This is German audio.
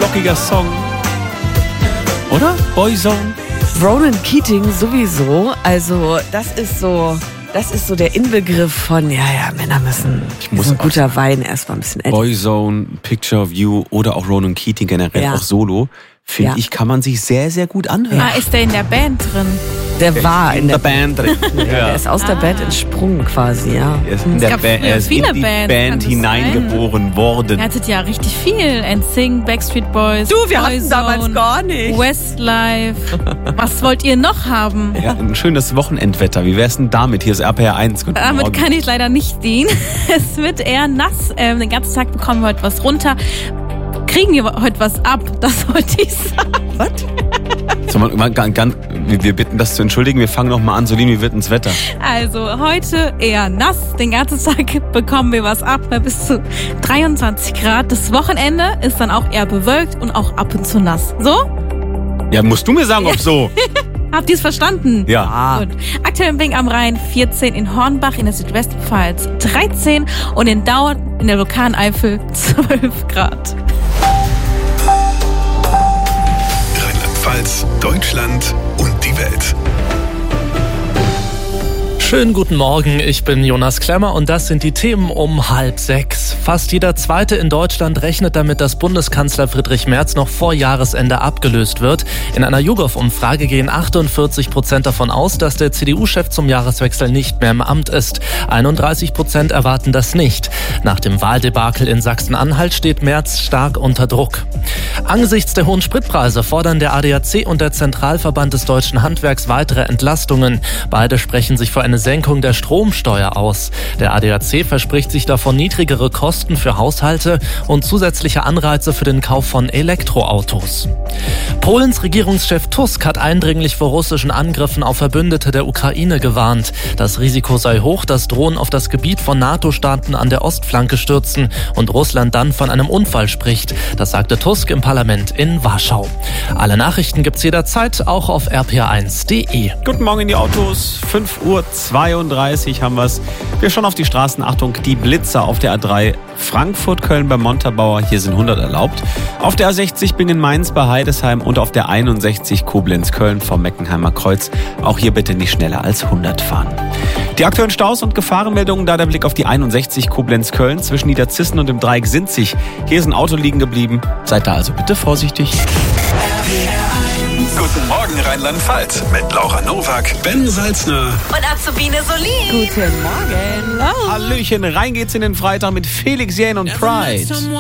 rockiger Song. Oder? Boyzone. Ronan Keating sowieso. Also das ist so der Inbegriff von, Männer müssen ein guter Wein erstmal ein bisschen älter. Boyzone, Picture of You oder auch Ronan Keating generell auch solo, finde ich, kann man sich sehr, sehr gut anhören. Ist der in der Band drin? Der war in der Band drin. Der ist aus der Band entsprungen quasi, ja. Er ist in die Band hineingeboren worden. Er hattet ja richtig viel. NSYNC, Backstreet Boys, Du, wir hatten Boyzone, damals gar nicht. Westlife. Was wollt ihr noch haben? Ja, ein schönes Wochenendwetter. Wie wär's denn damit? Hier ist RPR 1. Guten Damit Morgen. kann ich leider nicht dienen. Es wird eher nass. Den ganzen Tag bekommen wir heute was runter. Kriegen wir heute was ab? Das wollte ich sagen. Was? So, wir bitten das zu entschuldigen. Wir fangen nochmal an. Solin, wie wird ins Wetter? Also heute eher nass. Den ganzen Tag bekommen wir was ab bei bis zu 23 Grad. Das Wochenende ist dann auch eher bewölkt und auch ab und zu nass. So? Ja, musst du mir sagen, ob so. Habt ihr es verstanden? Ja. Gut. Aktuell in Bing am Rhein 14, in Hornbach in der Südwestpfalz 13 und in Dauern in der Vulkaneifel 12 Grad. Rheinland-Pfalz, Deutschland und die Welt. Schönen guten Morgen, ich bin Jonas Klemmer und das sind die Themen um 5:30. Fast jeder Zweite in Deutschland rechnet damit, dass Bundeskanzler Friedrich Merz noch vor Jahresende abgelöst wird. In einer YouGov-Umfrage gehen 48% davon aus, dass der CDU-Chef zum Jahreswechsel nicht mehr im Amt ist. 31% erwarten das nicht. Nach dem Wahldebakel in Sachsen-Anhalt steht Merz stark unter Druck. Angesichts der hohen Spritpreise fordern der ADAC und der Zentralverband des Deutschen Handwerks weitere Entlastungen. Beide sprechen sich für eine Senkung der Stromsteuer aus. Der ADAC verspricht sich davon niedrigere Kosten für Haushalte und zusätzliche Anreize für den Kauf von Elektroautos. Polens Regierungschef Tusk hat eindringlich vor russischen Angriffen auf Verbündete der Ukraine gewarnt. Das Risiko sei hoch, dass Drohnen auf das Gebiet von NATO-Staaten an der Ostflanke stürzen und Russland dann von einem Unfall spricht. Das sagte Tusk im Parlament in Warschau. Alle Nachrichten gibt's jederzeit, auch auf rpr1.de. Guten Morgen in die Autos. 5:32 Uhr haben wir's. Wir schauen auf die Straßen. Achtung, die Blitzer auf der A3 Frankfurt-Köln bei Montabaur. Hier sind 100 erlaubt. Auf der A60 Bingen-Mainz bei Heidesheim und auf der 61 Koblenz-Köln vom Meckenheimer Kreuz. Auch hier bitte nicht schneller als 100 fahren. Die aktuellen Staus und Gefahrenmeldungen, da der Blick auf die 61 Koblenz-Köln zwischen Niederzissen und dem Dreieck Sinzig. Hier ist ein Auto liegen geblieben. Seid da also bitte vorsichtig. Guten Morgen Rheinland-Pfalz mit Laura Nowak, Ben Salzner Und Azubine Solin. Guten Morgen. Hallöchen, rein geht's in den Freitag mit Felix Jähn und Pride.